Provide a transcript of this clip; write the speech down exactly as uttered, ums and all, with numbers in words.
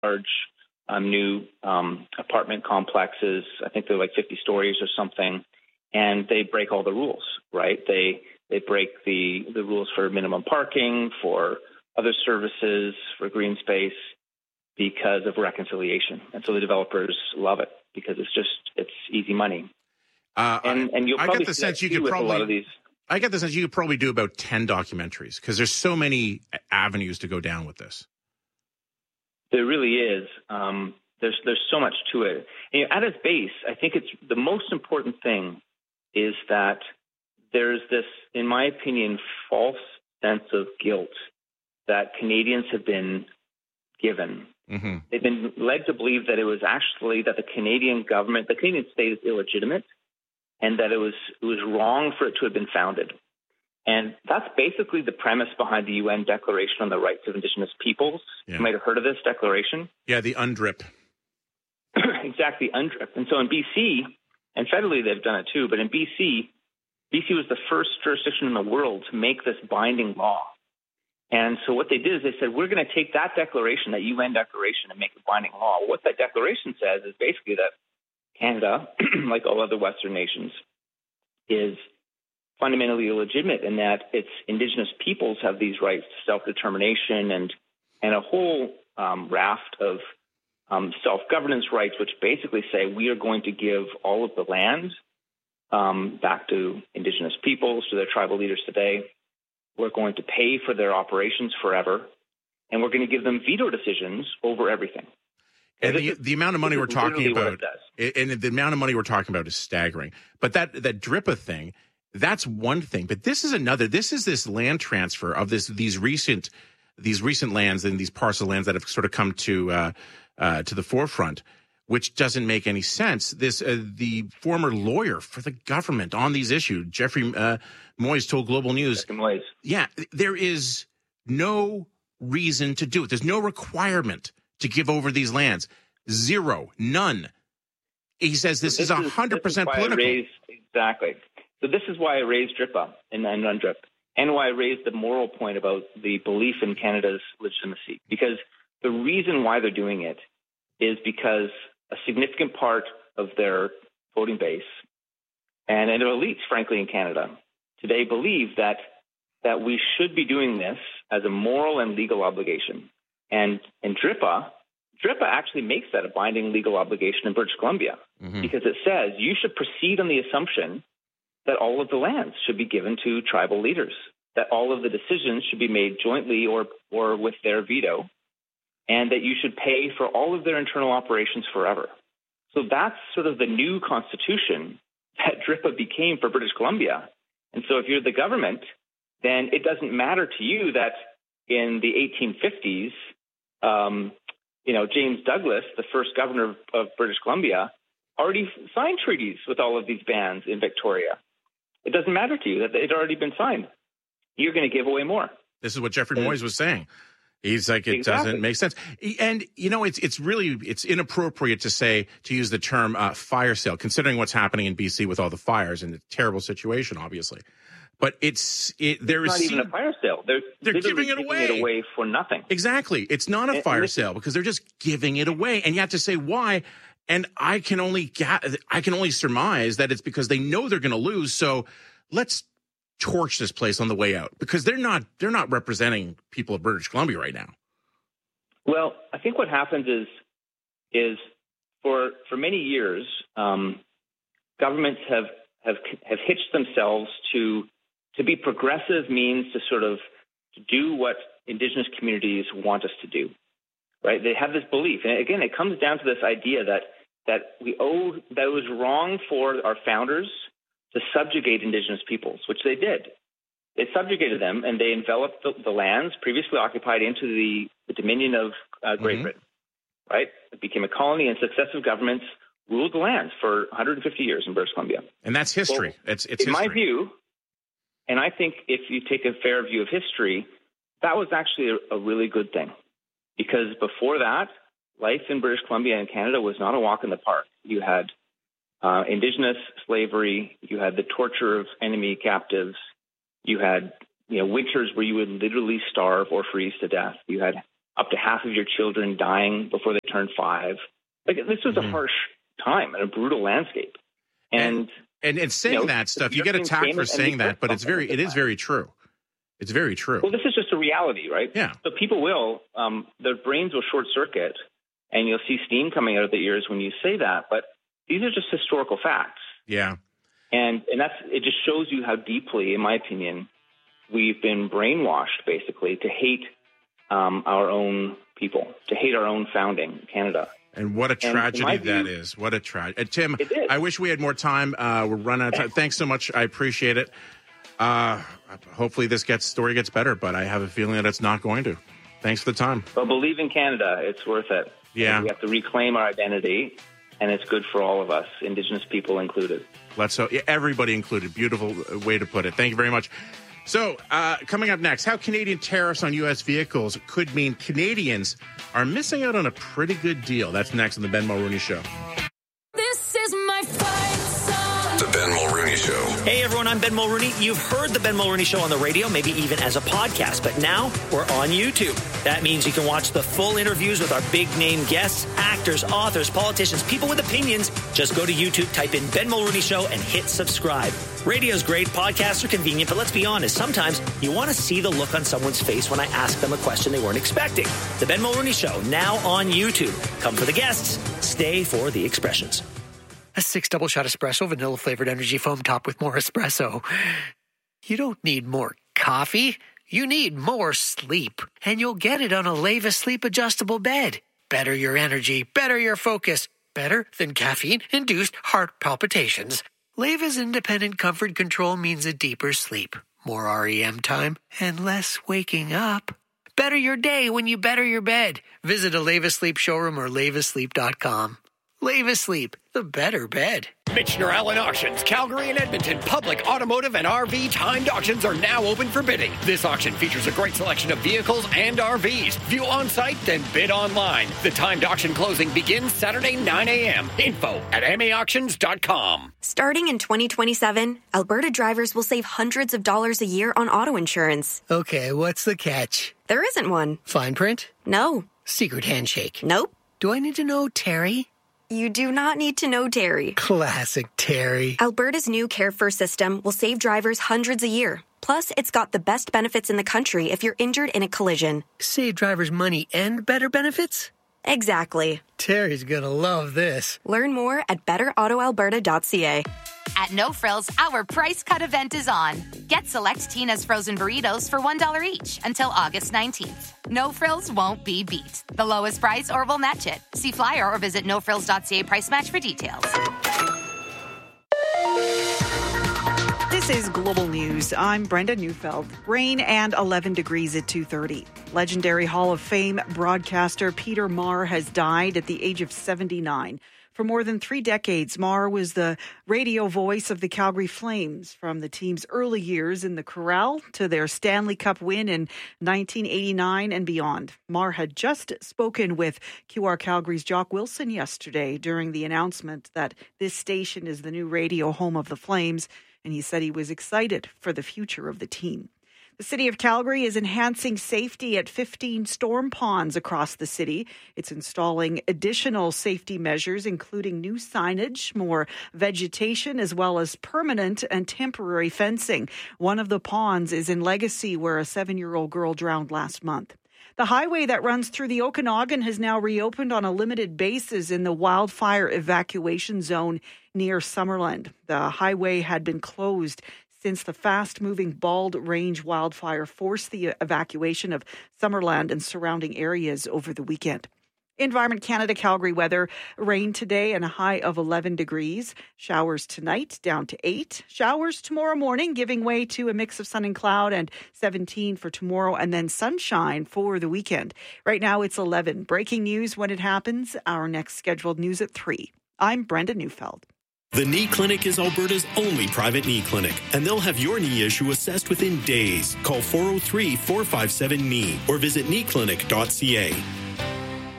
large um, new um, apartment complexes. I think they're like fifty stories or something, and they break all the rules, right? They they break the, the rules for minimum parking, for other services, for green space, because of reconciliation. And so the developers love it because it's just, it's easy money. Uh, and, and you'll I probably get the see sense that you too could with probably, a lot of these. I get the sense you could probably do about ten documentaries because there's so many avenues to go down with this. There really is. Um, there's, there's so much to it. And, you know, at its base, I think it's the most important thing is that there's this, in my opinion, false sense of guilt that Canadians have been given. Mm-hmm. They've been led to believe that it was actually that the Canadian government, the Canadian state is illegitimate, and that it was it was wrong for it to have been founded. And that's basically the premise behind the U N Declaration on the Rights of Indigenous Peoples. Yeah. You might have heard of this declaration. Yeah, the UNDRIP. Exactly, UNDRIP. And so in B C, and federally they've done it too, but in B C, B C was the first jurisdiction in the world to make this binding law. And so what they did is they said, we're going to take that declaration, that U N declaration, and make it binding law. What that declaration says is basically that Canada, like all other Western nations, is fundamentally illegitimate in that its Indigenous peoples have these rights to self-determination and and a whole um, raft of um, self-governance rights, which basically say we are going to give all of the land um, back to Indigenous peoples, to their tribal leaders today. We're going to pay for their operations forever, and we're going to give them veto decisions over everything. And the, the amount of money we're talking about, and the amount of money we're talking about is staggering. But that that D R I P A thing, that's one thing. But this is another. This is this land transfer of this these recent these recent lands and these parcel lands that have sort of come to uh, uh, to the forefront, which doesn't make any sense. This uh, the former lawyer for the government on these issues, Jeffrey uh, Moyes, told Global News, yeah, there is no reason to do it. There's no requirement to give over these lands. Zero, none. He says this, this is one hundred percent is political. Raised, exactly. So this is why I raised D R I P A and then UNDRIP, and why I raised the moral point about the belief in Canada's legitimacy. Because the reason why they're doing it is because a significant part of their voting base and, and their elites, frankly, in Canada today believe that that we should be doing this as a moral and legal obligation. And in D R I P A, D R I P A actually makes that a binding legal obligation in British Columbia mm-hmm. because it says you should proceed on the assumption that all of the lands should be given to tribal leaders, that all of the decisions should be made jointly or or with their veto, and that you should pay for all of their internal operations forever. So that's sort of the new constitution that D R I P A became for British Columbia. And so if you're the government, then it doesn't matter to you that in the eighteen fifties, um, you know, James Douglas, the first governor of, of British Columbia, already signed treaties with all of these bands in Victoria. It doesn't matter to you that they'd already been signed. You're going to give away more. This is what Jeffrey Moyes was saying. He's like, it exactly. doesn't make sense. And, you know, it's it's really, it's inappropriate to say, to use the term uh, fire sale, considering what's happening in B C with all the fires and the terrible situation, obviously. But it's, it, there it's is. not even a fire sale. They're, they're giving it away. it away for nothing. Exactly. It's not a and, fire and sale because they're just giving it away. And you have to say why. And I can only, ga- I can only surmise that it's because they know they're going to lose. So let's torch this place on the way out because they're not, they're not representing people of British Columbia right now. Well, I think what happens is, is for for many years, um, governments have, have have hitched themselves to to be progressive means to sort of to do what Indigenous communities want us to do, right? They have this belief, and again, it comes down to this idea that that we owe that it was wrong for our founders to subjugate Indigenous peoples, which they did. They subjugated them, and they enveloped the, the lands previously occupied into the, the dominion of uh, Great mm-hmm. Britain, right? It became a colony, and successive governments ruled the lands for one hundred fifty years in British Columbia. And that's history. Well, it's, it's in history. my view, and I think if you take a fair view of history, that was actually a, a really good thing. Because before that, life in British Columbia and Canada was not a walk in the park. You had uh, Indigenous slavery, you had the torture of enemy captives, you had, you know, winters where you would literally starve or freeze to death. You had up to half of your children dying before they turn five. Like, this was a mm-hmm. harsh time and a brutal landscape. And and, and saying you know, that stuff, you get attacked for saying that, but it's very, it is very true. It's very true. Well, this is just a reality, right? Yeah. So people will, um, their brains will short circuit, and you'll see steam coming out of the ears when you say that. But these are just historical facts. Yeah. And and that's it. Just shows you how deeply, in my opinion, we've been brainwashed, basically, to hate um, our own people, to hate our own founding, Canada. And what a tragedy that is. What a tragedy. Uh, Tim, I wish we had more time. Uh, we're running out of time. Thanks so much. I appreciate it. Uh, hopefully this gets story gets better, but I have a feeling that it's not going to. Thanks for the time. Well, believe in Canada. It's worth it. Yeah. We have to reclaim our identity, and it's good for all of us, Indigenous people included. Let's so yeah, everybody included. Beautiful way to put it. Thank you very much. So, uh, coming up next, how Canadian tariffs on U S vehicles could mean Canadians are missing out on a pretty good deal. That's next on The Ben Mulroney Show. This is my fight song. The Ben Mulroney Show. Hey, everyone, I'm Ben Mulroney. You've heard The Ben Mulroney Show on the radio, maybe even as a podcast, but now we're on YouTube. That means you can watch the full interviews with our big-name guests, actors, authors, politicians, people with opinions. Just go to YouTube, type in Ben Mulroney Show, and hit subscribe. Radio's great, podcasts are convenient, but let's be honest, sometimes you want to see the look on someone's face when I ask them a question they weren't expecting. The Ben Mulroney Show, now on YouTube. Come for the guests, stay for the expressions. A six double shot espresso, vanilla flavored energy foam topped with more espresso. You don't need more coffee. You need more sleep. And you'll get it on a Leva Sleep adjustable bed. Better your energy, better your focus. Better than caffeine-induced heart palpitations. Leva's independent comfort control means a deeper sleep, more R E M time, and less waking up. Better your day when you better your bed. Visit a Leva Sleep showroom or leva sleep dot com. Leva Sleep, the better bed. Michener Allen Auctions, Calgary and Edmonton, public, automotive, and R V timed auctions are now open for bidding. This auction features a great selection of vehicles and R Vs. View on-site, then bid online. The timed auction closing begins Saturday, nine a.m. Info at m a auctions dot com. Starting in twenty twenty-seven, Alberta drivers will save hundreds of dollars a year on auto insurance. Okay, what's the catch? There isn't one. Fine print? No. Secret handshake? Nope. Do I need to know Terry? You do not need to know Terry. Classic Terry. Alberta's new Care First system will save drivers hundreds a year. Plus, it's got the best benefits in the country if you're injured in a collision. Save drivers money and better benefits? Exactly. Terry's gonna love this. Learn more at better auto alberta dot c a. At No Frills, our price cut event is on. Get select Tina's frozen burritos for one dollar each until August nineteenth. No Frills won't be beat. The lowest price or we'll match it. See flyer or visit no frills dot c a price match for details. This is Global News. I'm Brenda Neufeld. Rain and eleven degrees at two thirty. Legendary Hall of Fame broadcaster Peter Maher has died at the age of seventy-nine. For more than three decades, Maher was the radio voice of the Calgary Flames, from the team's early years in the Corral to their Stanley Cup win in nineteen eighty-nine and beyond. Maher had just spoken with Q R Calgary's Jock Wilson yesterday during the announcement that this station is the new radio home of the Flames, and he said he was excited for the future of the team. The City of Calgary is enhancing safety at fifteen storm ponds across the city. It's installing additional safety measures, including new signage, more vegetation, as well as permanent and temporary fencing. One of the ponds is in Legacy, where a seven-year-old girl drowned last month. The highway that runs through the Okanagan has now reopened on a limited basis in the wildfire evacuation zone near Summerland. The highway had been closed since the fast-moving Bald Range wildfire forced the evacuation of Summerland and surrounding areas over the weekend. Environment Canada Calgary weather: rain today and a high of eleven degrees. Showers tonight down to eight. Showers tomorrow morning, giving way to a mix of sun and cloud, and seventeen for tomorrow, and then sunshine for the weekend. Right now it's eleven. Breaking news when it happens. Our next scheduled news at three. I'm Brenda Neufeld. The Knee Clinic is Alberta's only private knee clinic, and they'll have your knee issue assessed within days. Call four oh three, four five seven, K N E E or visit knee clinic dot c a.